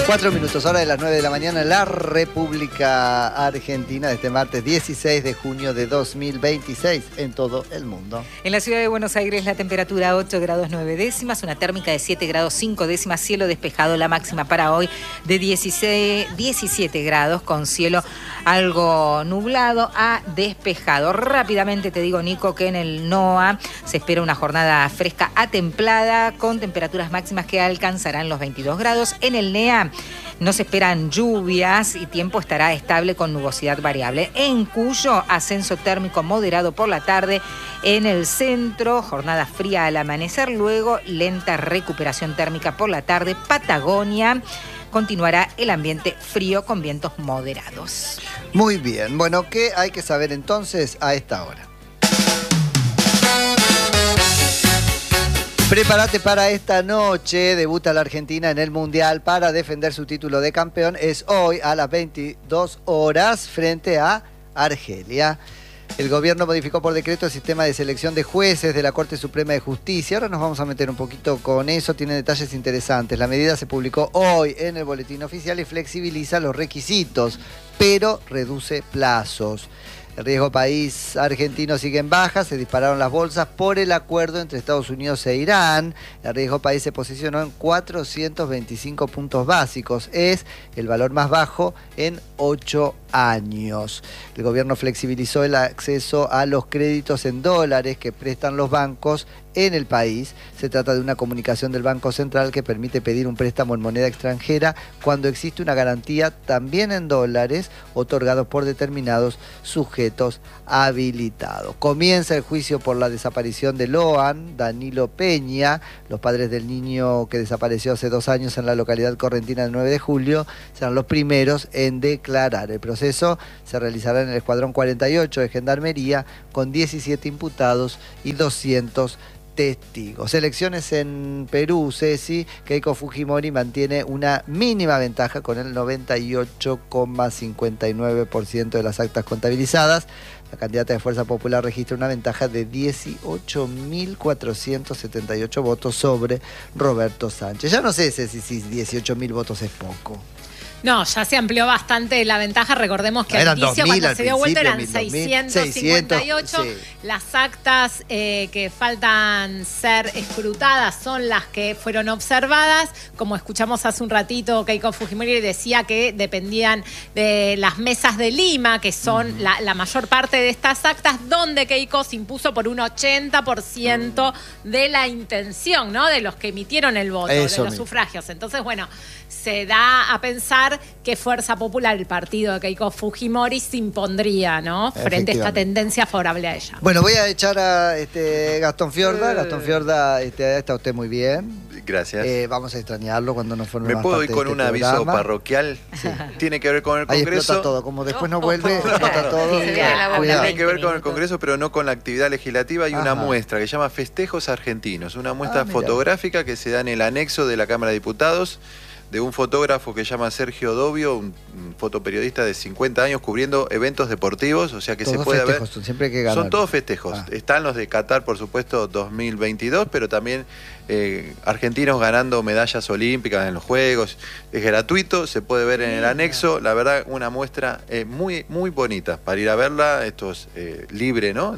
4 minutos, hora de las 9 de la mañana, en la República Argentina, de este martes 16 de junio de 2026, en todo el mundo. En la ciudad de Buenos Aires la temperatura 8 grados 9 décimas, una térmica de 7 grados 5 décimas, cielo despejado, la máxima para hoy de 17 grados, con cielo algo nublado a despejado. Rápidamente te digo, Nico, que en el NOA se espera una jornada fresca a templada, con temperaturas máximas que alcanzarán los 22 grados. En el NEA no se esperan lluvias y tiempo estará estable con nubosidad variable. En Cuyo, ascenso térmico moderado por la tarde. En el centro, jornada fría al amanecer, luego lenta recuperación térmica por la tarde. Patagonia, continuará el ambiente frío con vientos moderados. Muy bien, bueno, ¿qué hay que saber entonces a esta hora? Prepárate para esta noche, debuta la Argentina en el Mundial para defender su título de campeón. Es hoy a las 22 horas frente a Argelia. El gobierno modificó por decreto el sistema de selección de jueces de la Corte Suprema de Justicia. Ahora nos vamos a meter un poquito con eso, tiene detalles interesantes. La medida se publicó hoy en el boletín oficial y flexibiliza los requisitos, pero reduce plazos. El riesgo país argentino sigue en baja, se dispararon las bolsas por el acuerdo entre Estados Unidos e Irán. El riesgo país se posicionó en 425 puntos básicos, es el valor más bajo en 8 años. El gobierno flexibilizó el acceso a los créditos en dólares que prestan los bancos en el país. Se trata de una comunicación del Banco Central que permite pedir un préstamo en moneda extranjera cuando existe una garantía también en dólares otorgados por determinados sujetos habilitados. Comienza el juicio por la desaparición de Loan, Danilo Peña. Los padres del niño que desapareció hace 2 años en la localidad correntina del 9 de julio serán los primeros en declarar. El proceso se realizará en el Escuadrón 48 de Gendarmería con 17 imputados y 200 testigos. Elecciones en Perú, Ceci. Keiko Fujimori mantiene una mínima ventaja con el 98,59% de las actas contabilizadas. La candidata de Fuerza Popular registra una ventaja de 18.478 votos sobre Roberto Sánchez. Ya no sé, Ceci, si 18.000 votos es poco. No, ya se amplió bastante la ventaja. Recordemos que al inicio, cuando se dio vuelta, eran 658. Sí. Las actas que faltan ser escrutadas son las que fueron observadas. Como escuchamos hace un ratito, Keiko Fujimori decía que dependían de las mesas de Lima, que son la mayor parte de estas actas, donde Keiko se impuso por un 80% de la intención, ¿no? De los que emitieron el voto, de los sufragios. Entonces, bueno, se da a pensar que Fuerza Popular, el partido de Keiko Fujimori, se impondría, ¿no?, frente a esta tendencia favorable a ella. Bueno, voy a echar a Gastón Fiorda. Gastón Fiorda, está usted muy bien. Gracias. Vamos a extrañarlo cuando nos forme más parte. ¿Me puedo ir con un aviso parroquial? Sí. Tiene que ver con el Congreso. Ahí explota todo, como después no vuelve, explota todo. Tiene que ver con el Congreso, pero no con la actividad legislativa. Hay una muestra que se llama Festejos Argentinos, una muestra fotográfica que se da en el anexo de la Cámara de Diputados, de un fotógrafo que se llama Sergio Dobio, un fotoperiodista de 50 años cubriendo eventos deportivos, o sea que todos se puede ver. Siempre hay que ganar. Son todos festejos. Están los de Qatar, por supuesto, 2022, pero también argentinos ganando medallas olímpicas en los Juegos. Es gratuito, se puede ver en el anexo. La verdad, una muestra muy, muy bonita para ir a verla. Esto es libre, ¿no?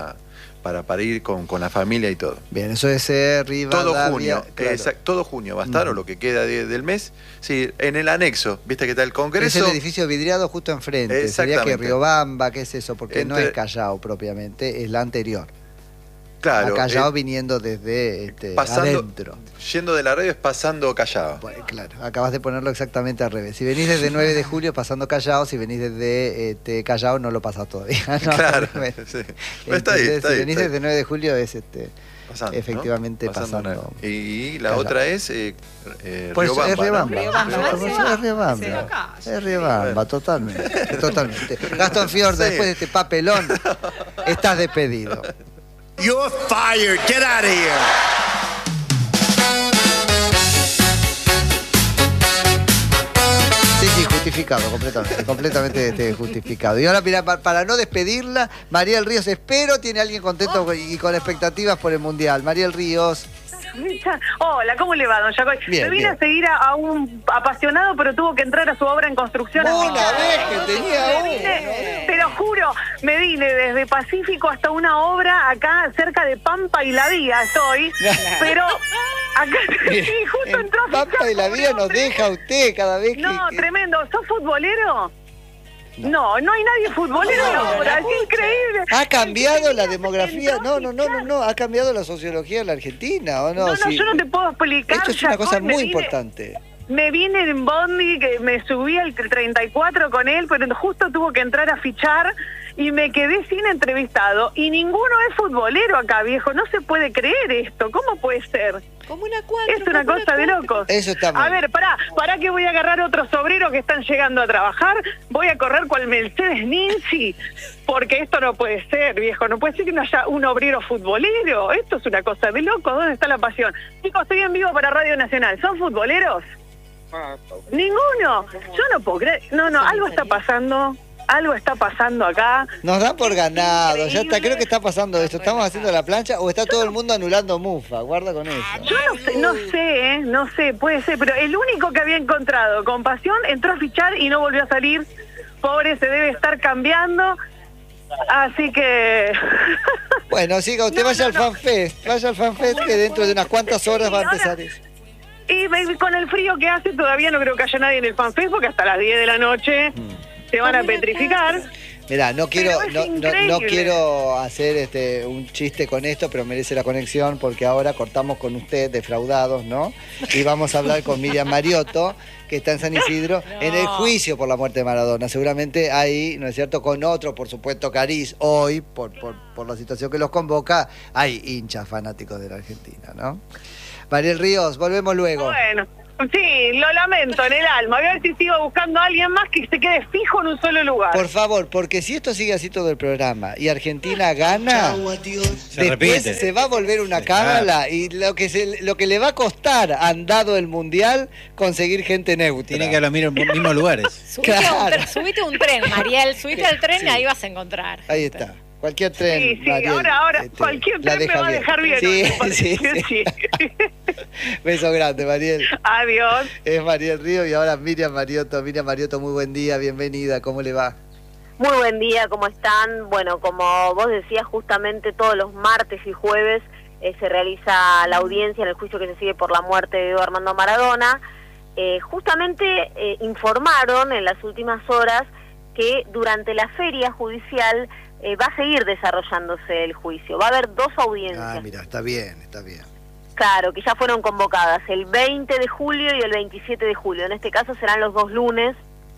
Para ir con la familia y todo. Bien, eso es Rivadavia. Todo junio, claro. Todo junio va a estar, o lo que queda del mes. Sí, en el anexo, viste que está el Congreso. Es el edificio vidriado justo enfrente. Sería que Riobamba, ¿qué es eso? Porque no es Callao propiamente, es la anterior. Claro. A Callao viniendo desde adentro. Yendo de la radio es pasando Callao. Bueno, claro, acabas de ponerlo exactamente al revés. Si venís desde 9 de julio pasando Callao, si venís desde Callao no lo pasás todavía. ¿No? Claro, sí. Está ahí, si venís desde 9 de julio es pasando, efectivamente, ¿no? pasando. Y la otra es pues Riobamba. Es Riobamba, totalmente. Gastón Fiorda, después de este papelón, estás despedido. You're fired. Get out of here. Sí, justificado, completamente justificado. Y ahora, mira, para no despedirla, Mariel Ríos, espero tiene alguien contento y con expectativas por el Mundial. Mariel Ríos. Hola, ¿cómo le va, don Jacoy? Bien, me vine a seguir a un apasionado, pero tuvo que entrar a su obra en construcción. Una vez que tenía te lo juro, me vine desde Pacífico hasta una obra acá cerca de Pampa y la Vía estoy, pero acá sí, justo entró a Pampa y la Vía nos deja usted cada vez que... No, tremendo. ¿Sos futbolero? No, no hay nadie futbolero en la obra, es increíble. ¿Ha cambiado la demografía? No, ha cambiado la sociología de la Argentina, ¿o no? No, Sí. yo no te puedo explicar. Esto es una cosa muy importante. Me vine en bondi, que me subí al 34 con él, pero justo tuvo que entrar a fichar y me quedé sin entrevistado. Y ninguno es futbolero acá, viejo. No se puede creer esto. ¿Cómo puede ser? Como una cuadra. Es una cosa de locos. Eso está mal. A ver, pará que voy a agarrar otros obreros que están llegando a trabajar. Voy a correr cual Mercedes Ninzi, porque esto no puede ser, viejo. No puede ser que no haya un obrero futbolero. Esto es una cosa de locos. ¿Dónde está la pasión? Chicos, estoy en vivo para Radio Nacional. ¿Son futboleros? Ninguno. Yo no puedo creer. No, algo está pasando. Algo está pasando acá. Nos da por ganado, ya está, creo que está pasando esto. ¿Estamos haciendo la plancha o está todo el mundo anulando Mufa? Guarda con eso. Yo no sé, puede ser, pero el único que había encontrado con pasión entró a fichar y no volvió a salir. Pobre, se debe estar cambiando. Así que... Bueno, siga, usted vaya al FanFest, que dentro de unas cuantas horas va a empezar eso. Y con el frío que hace todavía no creo que haya nadie en el FanFest porque hasta las 10 de la noche... se van a petrificar. Mirá, no quiero hacer un chiste con esto, pero merece la conexión porque ahora cortamos con usted, defraudados, ¿no? Y vamos a hablar con Miriam Mariotto, que está en San Isidro, en el juicio por la muerte de Maradona. Seguramente ahí, ¿no es cierto?, con otro, por supuesto, cariz, hoy, por la situación que los convoca, hay hinchas fanáticos de la Argentina, ¿no? Mariel Ríos, volvemos luego. Bueno. Sí, lo lamento en el alma. Voy a ver si sigo buscando a alguien más que se quede fijo en un solo lugar. Por favor, porque si esto sigue así todo el programa y Argentina gana, después se va a volver una cábala y lo que le va a costar, andado el Mundial, conseguir gente neutra. Tiene que ir a los mismos lugares. Subite un tren, Mariel. Subite al tren y ahí vas a encontrar. Ahí está. Cualquier tren. Sí, Mariel, ahora cualquier tren me va a dejar bien. Sí. Beso grande, Mariel. Adiós. Es Mariel Ríos y ahora Miriam Mariotto. Miriam Mariotto, muy buen día, bienvenida. ¿Cómo le va? Muy buen día, ¿cómo están? Bueno, como vos decías, justamente todos los martes y jueves se realiza la audiencia en el juicio que se sigue por la muerte de Diego Armando Maradona. Justamente informaron en las últimas horas que durante la feria judicial va a seguir desarrollándose el juicio. Va a haber 2 audiencias. Ah, mira, está bien. Claro, que ya fueron convocadas el 20 de julio y el 27 de julio. En este caso serán los 2 lunes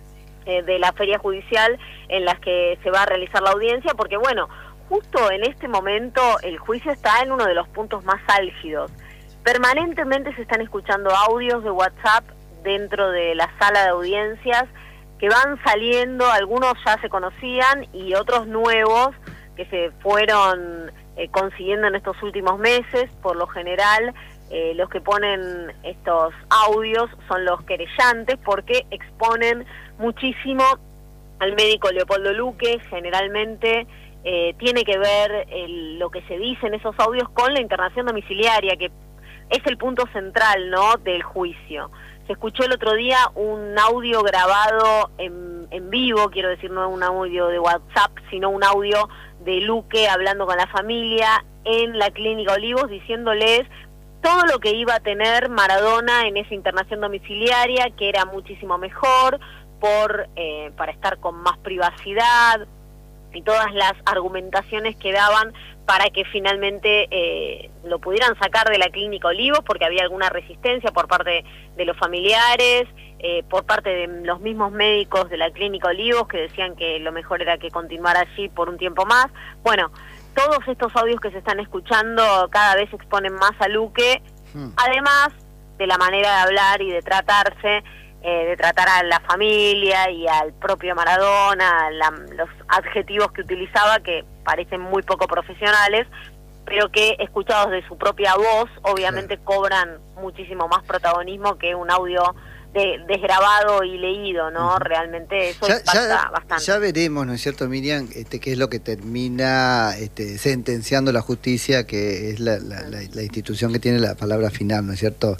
de la feria judicial en las que se va a realizar la audiencia, porque bueno, justo en este momento el juicio está en uno de los puntos más álgidos. Permanentemente se están escuchando audios de WhatsApp dentro de la sala de audiencias que van saliendo, algunos ya se conocían y otros nuevos que se fueron consiguiendo en estos últimos meses. Por lo general, los que ponen estos audios son los querellantes porque exponen muchísimo al médico Leopoldo Luque. Generalmente tiene que ver lo que se dice en esos audios con la internación domiciliaria, que es el punto central, ¿no?, del juicio. Se escuchó el otro día un audio grabado en vivo, quiero decir, no un audio de WhatsApp, sino un audio de Luque hablando con la familia en la Clínica Olivos, diciéndoles todo lo que iba a tener Maradona en esa internación domiciliaria, que era muchísimo mejor para estar con más privacidad, y todas las argumentaciones que daban para que finalmente lo pudieran sacar de la Clínica Olivos, porque había alguna resistencia por parte de los familiares, por parte de los mismos médicos de la Clínica Olivos, que decían que lo mejor era que continuara allí por un tiempo más. Bueno, todos estos audios que se están escuchando cada vez exponen más a Luque, además de la manera de hablar y de tratarse, de tratar a la familia y al propio Maradona, los adjetivos que utilizaba que parecen muy poco profesionales, pero que escuchados de su propia voz obviamente cobran muchísimo más protagonismo que un audio desgrabado y leído, ¿no? Realmente eso impacta bastante. Ya veremos, ¿no es cierto, Miriam, qué es lo que termina sentenciando la justicia, que es la institución que tiene la palabra final, ¿no es cierto?,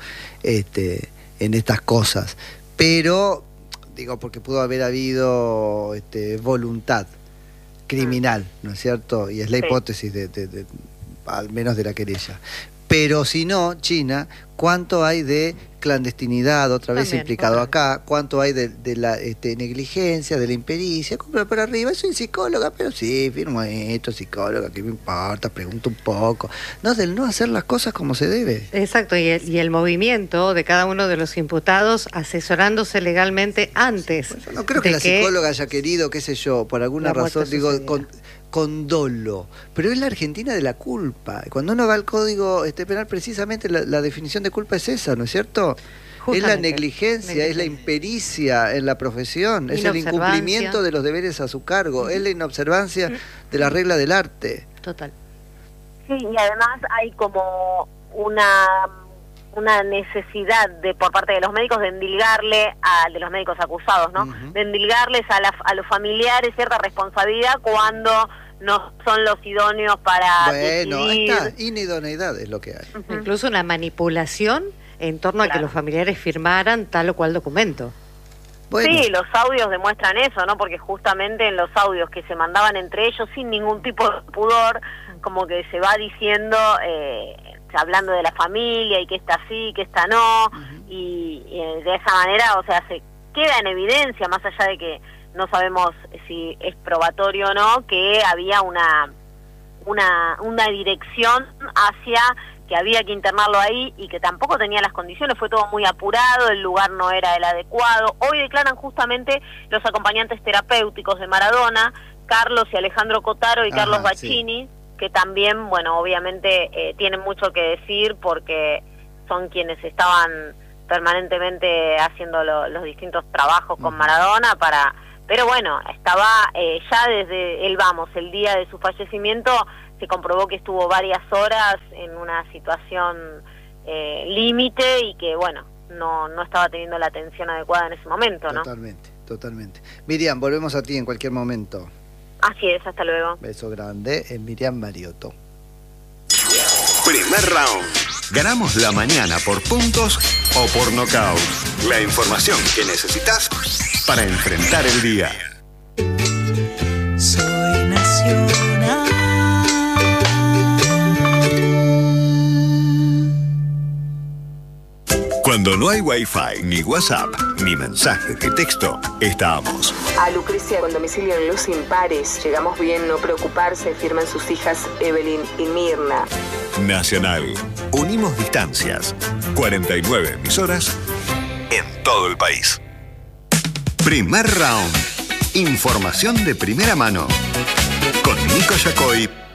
en estas cosas. Pero, digo, porque pudo haber habido voluntad criminal, ¿no es cierto? Y es la hipótesis al menos de la querella. Pero si no, China, ¿cuánto hay de clandestinidad, otra vez también, implicado acá? ¿Cuánto hay de la negligencia, de la impericia? Compra para arriba, soy psicóloga, pero sí, firmo esto, psicóloga, ¿qué me importa? Pregunto un poco. No, del no hacer las cosas como se debe. Exacto, y el movimiento de cada uno de los imputados asesorándose legalmente antes. Bueno, no creo que la psicóloga haya querido, qué sé yo, por alguna razón, digo, con dolo, pero es la Argentina de la culpa. Cuando uno va al Código Penal, precisamente la definición de culpa es esa, ¿no es cierto? Justamente. Es la negligencia, es la impericia en la profesión, es el incumplimiento de los deberes a su cargo, es la inobservancia de la regla del arte. Total. Sí, y además hay como una necesidad por parte de los médicos de endilgarle de los médicos acusados, ¿no? De endilgarles a los familiares cierta responsabilidad cuando no son los idóneos para decidir. Está, inidoneidad es lo que hay. Incluso una manipulación en torno a que los familiares firmaran tal o cual documento. Bueno. Sí, los audios demuestran eso, ¿no? Porque justamente en los audios que se mandaban entre ellos sin ningún tipo de pudor, como que se va diciendo, hablando de la familia y que esta sí, que esta no, y de esa manera, o sea, se queda en evidencia, más allá de que no sabemos si es probatorio o no, que había una dirección hacia que había que internarlo ahí y que tampoco tenía las condiciones, fue todo muy apurado, el lugar no era el adecuado. Hoy declaran justamente los acompañantes terapéuticos de Maradona, Carlos y Alejandro Cotaro y Carlos Baccini, sí, que también, bueno, obviamente tienen mucho que decir porque son quienes estaban permanentemente haciendo los distintos trabajos con Maradona pero bueno, estaba ya desde el día de su fallecimiento, se comprobó que estuvo varias horas en una situación límite y que, bueno, no estaba teniendo la atención adecuada en ese momento, ¿no? Totalmente. Miriam, volvemos a ti en cualquier momento. Así es, hasta luego. Beso grande en Miriam Mariotto. Primer round. Ganamos la mañana por puntos o por nocaut. La información que necesitas para enfrentar el día. Soy nacional. Cuando no hay Wi-Fi, ni WhatsApp, ni mensaje de texto, estamos. A Lucrecia con domicilio en Luz Impares. Llegamos bien, no preocuparse, firman sus hijas Evelyn y Mirna. Nacional. Unimos distancias. 49 emisoras en todo el país. Primer round. Información de primera mano. Con Nico Yacoy